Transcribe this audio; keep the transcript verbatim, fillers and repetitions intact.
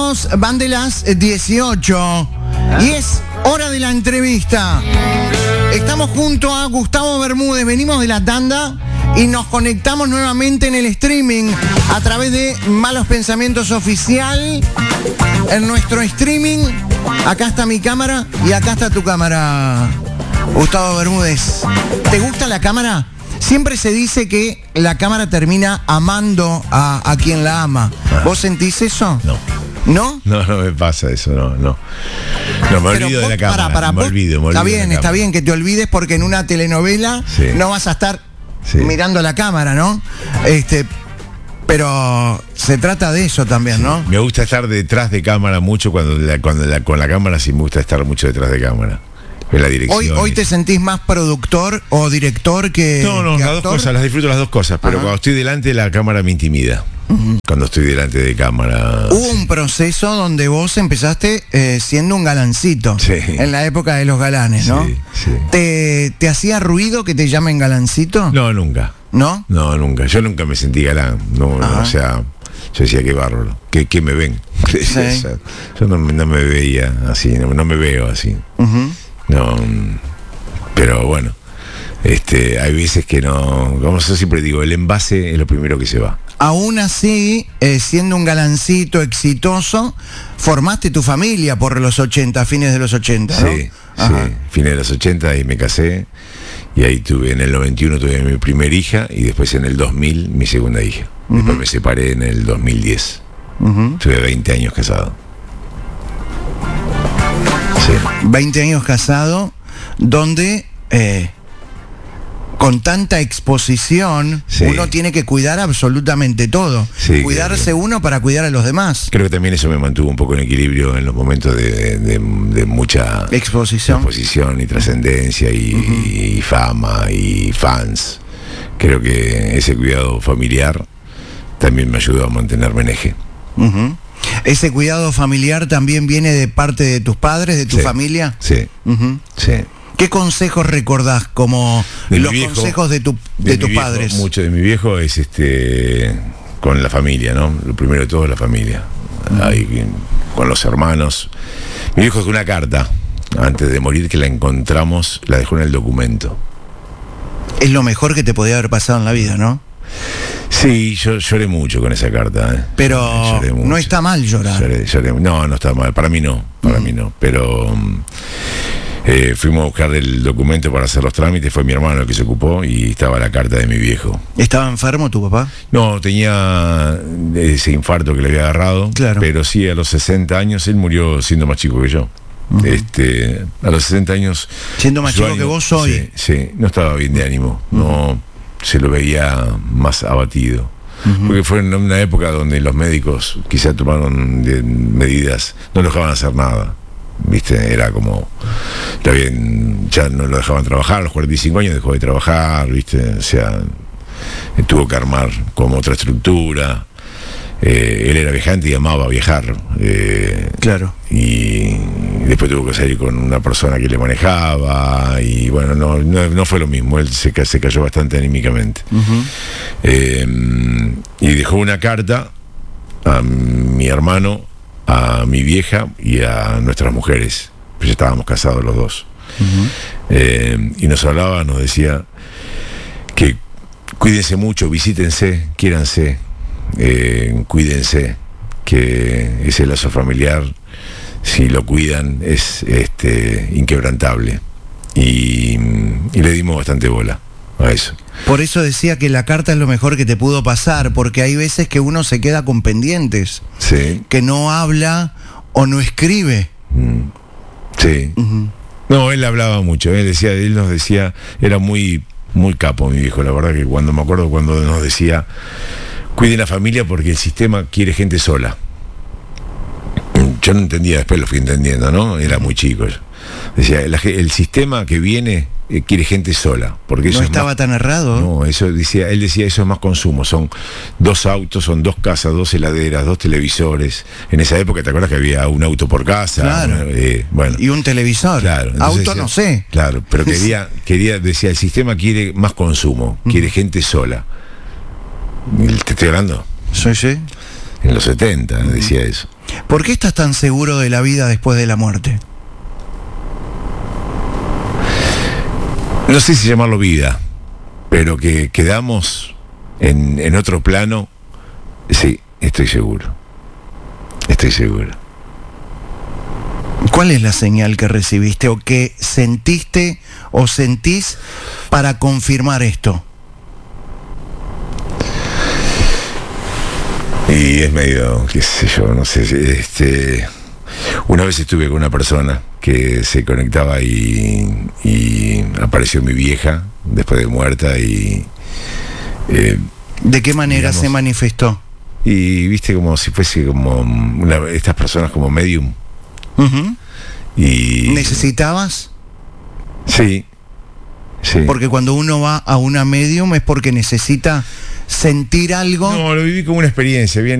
Amigos, van de las dieciocho y es hora de la entrevista. Estamos junto a Gustavo Bermúdez, venimos de la tanda y nos conectamos nuevamente en el streaming a través de Malos Pensamientos Oficial. En nuestro streaming, acá está mi cámara y acá está tu cámara, Gustavo Bermúdez. ¿Te gusta la cámara? Siempre se dice que la cámara termina amando a, a quien la ama. ¿Vos sentís eso? No. ¿No? No, no me pasa eso, no, no. No, me Pero olvido vos, de la cámara. Para, para, me vos, olvido, me olvido está de bien, la está cámara. bien que te olvides porque en una telenovela Sí. no vas a estar Sí. mirando la cámara, ¿no? Este, pero se trata de eso también, ¿no? Me gusta estar detrás de cámara mucho cuando, la, cuando la, con la cámara sí me gusta estar mucho detrás de cámara. En la dirección. Hoy, hoy te sentís más productor o director que No, no, que las dos actor? cosas, las disfruto las dos cosas, pero Ajá. cuando estoy delante la cámara me intimida. Uh-huh. Cuando estoy delante de cámara. Hubo un proceso donde vos empezaste eh, siendo un galancito. Sí. En la época de los galanes, ¿no? Sí, sí. ¿Te, ¿Te hacía ruido que te llamen galancito? No, nunca. ¿No? No, nunca. Yo nunca me sentí galán. No, no, o sea, yo decía qué bárbaro. ¿Qué, qué me ven? Sí. Yo no, no me veía así, no, no me veo así. Uh-huh. No, pero bueno, este, hay veces que no, como yo siempre digo, el envase es lo primero que se va. Aún así, eh, siendo un galancito exitoso, formaste tu familia por los ochenta, fines de los ochenta, ¿no? Sí, Ajá. sí, fines de los ochenta y me casé y ahí tuve, en el noventa y uno tuve mi primera hija y después en el dos mil mi segunda hija. Uh-huh. Después me separé en el dos mil diez. Uh-huh. Tuve veinte años casado. Sí. veinte años casado, donde eh, con tanta exposición Sí. uno tiene que cuidar absolutamente todo. Sí, Cuidarse claro. uno para cuidar a los demás. Creo que también eso me mantuvo un poco en equilibrio en los momentos de, de, de mucha Exposición. exposición y trascendencia y, uh-huh. y fama y fans. Creo que ese cuidado familiar también me ayudó a mantenerme en eje. Uh-huh. ¿Ese cuidado familiar también viene de parte de tus padres, de tu Sí. familia? Sí, Uh-huh. sí. ¿Qué consejos recordás como De los mi viejo, consejos de, tu, de, de tus mi viejo, padres? Mucho de mi viejo es este con la familia, ¿no? Lo primero de todo es la familia. Uh-huh. Ahí, con los hermanos. Mi viejo dejó una carta antes de morir que la encontramos, la dejó en el documento. Es lo mejor que te podía haber pasado en la vida, ¿no? Sí, yo lloré mucho con esa carta. ¿eh? Pero Lloré mucho. no está mal llorar. Lloré, lloré. No, no está mal. Para mí no. Para mm. mí no. Pero eh, fuimos a buscar el documento para hacer los trámites. Fue mi hermano el que se ocupó y estaba la carta de mi viejo. ¿Estaba enfermo tu papá? No, tenía ese infarto que le había agarrado. Claro. Pero sí, a los sesenta años él murió siendo más chico que yo. Uh-huh. Este, a los sesenta años. Siendo más chico ánimo, que vos hoy. Sí, sí, no estaba bien de ánimo. Uh-huh. No, se lo veía más abatido. Uh-huh. Porque fue en una época donde los médicos quizá tomaron de medidas, no lo dejaban hacer nada. ¿Viste? Era como, está bien, ya no lo dejaban trabajar, a los cuarenta y cinco años dejó de trabajar, ¿viste? O sea, tuvo que armar como otra estructura. Eh, él era viajante y amaba viajar. Eh, claro. Y después tuvo que salir con una persona que le manejaba y bueno, no, no, no fue lo mismo, él se, se cayó bastante anímicamente. Uh-huh. Eh, y dejó una carta a mi hermano, a mi vieja y a nuestras mujeres, pues ya estábamos casados los dos. Uh-huh. Eh, y nos hablaba, nos decía que cuídense mucho, visítense, quiéranse. Eh, cuídense, que ese lazo familiar, si lo cuidan, es este inquebrantable. Y, y le dimos bastante bola a eso. Por eso decía que la carta es lo mejor que te pudo pasar, porque hay veces que uno se queda con pendientes, sí. que no habla o no escribe. Mm. Sí. Uh-huh. No, él hablaba mucho, él decía, él nos decía, era muy, muy capo mi viejo, la verdad que cuando me acuerdo cuando nos decía: cuiden la familia porque el sistema quiere gente sola. Yo no entendía, después lo fui entendiendo, ¿no? Era muy chico. Decía, el, el sistema que viene eh, quiere gente sola. Porque eso no es estaba más, tan errado. No, eso decía, él decía, eso es más consumo. Son dos autos, son dos casas, dos heladeras, dos televisores. En esa época, ¿te acuerdas que había un auto por casa? Claro. Eh, bueno. Y un televisor. Claro. Auto decía, no sé. Claro, pero quería, quería, decía, el sistema quiere más consumo, quiere uh-huh. gente sola. ¿Te estoy hablando? Sí, sí. En los setenta decía eso. ¿Por qué estás tan seguro de la vida después de la muerte? No sé si llamarlo vida, pero que quedamos en, en otro plano, sí, estoy seguro. Estoy seguro. ¿Cuál es la señal que recibiste o que sentiste o sentís para confirmar esto? Y es medio, qué sé yo, no sé, este, una vez estuve con una persona que se conectaba y, y apareció mi vieja después de muerta y... Eh, ¿De qué manera digamos, se manifestó? Y viste como si fuese como una, estas personas como medium. Uh-huh. Y ¿Necesitabas? Sí, sí. Porque cuando uno va a una medium es porque necesita sentir algo. No, lo viví como una experiencia bien